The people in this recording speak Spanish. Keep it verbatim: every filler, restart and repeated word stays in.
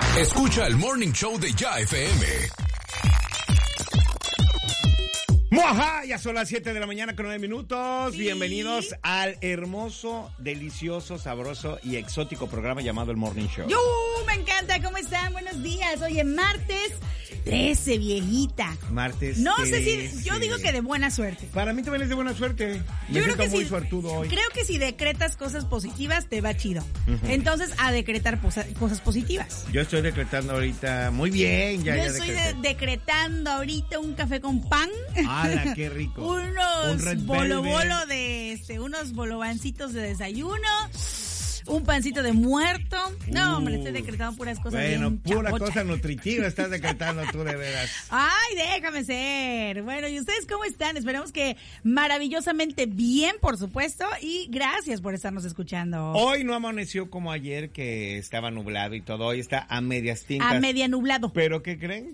Escucha el Morning Show de Ya F M. ¡Muajá! Ya son las siete de la mañana con nueve minutos. Sí. Bienvenidos al hermoso, delicioso, sabroso y exótico programa llamado El Morning Show. ¡Yo! Me encanta, ¿cómo están? Buenos días. Oye, martes trece, viejita. Martes No sé trece. si, yo digo que de buena suerte. Para mí también es de buena suerte. Me Yo creo siento que muy si, suertudo hoy. creo que si decretas cosas positivas, te va chido. Uh-huh. Entonces, a decretar posa, cosas positivas. Yo estoy decretando ahorita muy bien. Ya, Yo ya estoy decreté. de- decretando ahorita un café con pan. ¡Hala, qué rico! unos Un Red bolo Velvet. bolo de este, unos bolovancitos de desayuno. Un pancito de muerto. No, Uh, hombre, estoy decretando puras cosas Bueno, bien pura chapochas. cosa nutritiva estás decretando tú de veras. Ay, déjame ser. Bueno, ¿y ustedes cómo están? Esperamos que maravillosamente bien, por supuesto, y gracias por estarnos escuchando. Hoy no amaneció como ayer, que estaba nublado y todo. Hoy está a medias tintas. A media nublado. ¿Pero qué creen?